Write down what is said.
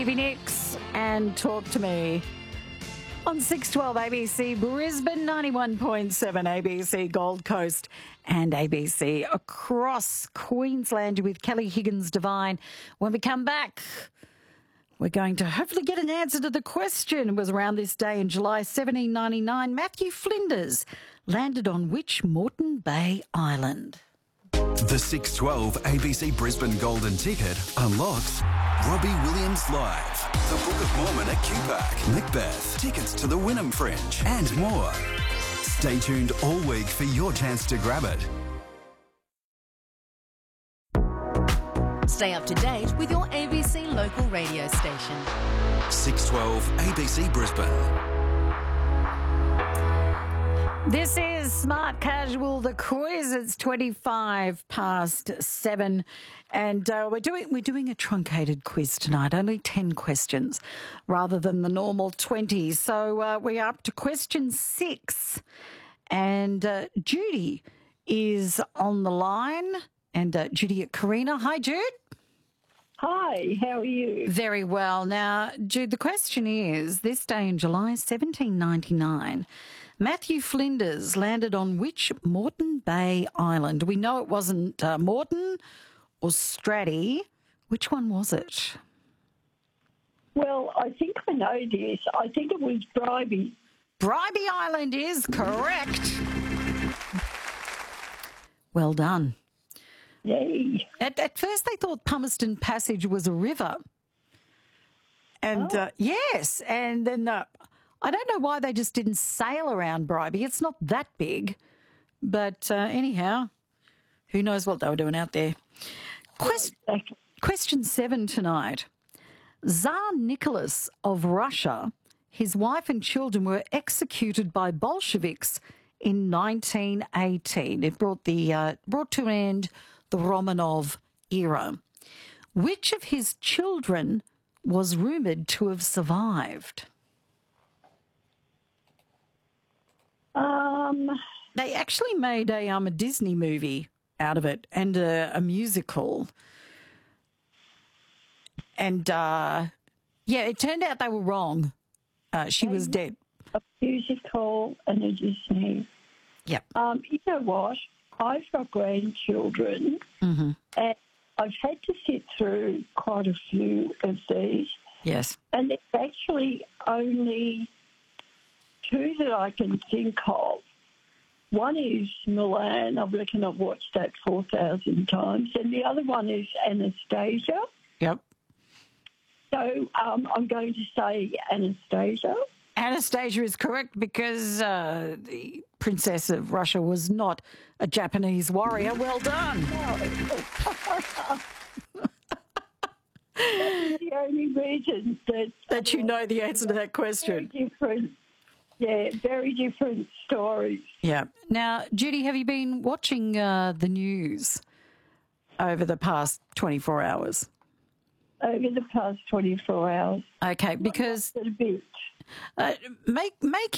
Stevie Nicks and Talk to Me on 612 ABC Brisbane, 91.7 ABC Gold Coast and ABC across Queensland with Kelly Higgins Divine. When we come back, we're going to hopefully get an answer to the question. It was around this day in July 1799. Matthew Flinders landed on which Moreton Bay island? The 612 ABC Brisbane Golden Ticket unlocks Robbie Williams Live, the Book of Mormon at QPAC, Macbeth, tickets to the Wynnum Fringe, and more. Stay tuned all week for your chance to grab it. Stay up to date with your ABC local radio station. 612 ABC Brisbane. This is Smart Casual, the quiz. It's 25 past 7, and we're doing a truncated quiz tonight. Only 10 questions rather than the normal 20. So we're up to question 6, and Judy is on the line, and Judy at Carina. Hi, Jude. Hi, how are you? Very well. Now, Jude, the question is, this day in July 1799, Matthew Flinders landed on which Moreton Bay island? We know it wasn't Moreton or Stratty. Which one was it? Well, I think I know this. I think it was Bribie. Bribie Island is correct. Well done. Yay. At first they thought Palmerston Passage was a river. And yes, and then I don't know why they just didn't sail around Bribie. It's not that big. But anyhow, who knows what they were doing out there. Question 7 tonight. Tsar Nicholas of Russia, his wife and children were executed by Bolsheviks in 1918. It brought to an end the Romanov era. Which of his children was rumoured to have survived? They actually made a Disney movie out of it and a musical. And, it turned out they were wrong. She was dead. A musical and a Disney. Yep. You know what? I've got grandchildren, and I've had to sit through quite a few of these. Yes. And there's actually only 2 that I can think of. One is Milan. I reckon I've watched that 4,000 times. And the other one is Anastasia. Yep. So I'm going to say Anastasia. Anastasia is correct because the Princess of Russia was not a Japanese warrior. Well done. That's the only reason that you know the answer to that question. Very different. Yeah, very different stories. Yeah. Now, Judy, have you been watching the news over the past 24 hours? Over the past 24 hours. Okay, because a bit. make